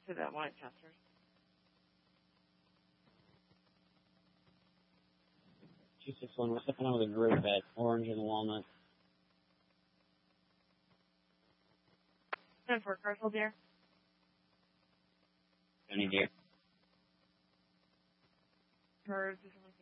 to that one at Chester's. We're stepping out with a group at Orange and Walnut. 10-4, Carswell Deer. Any deer? Heard 275.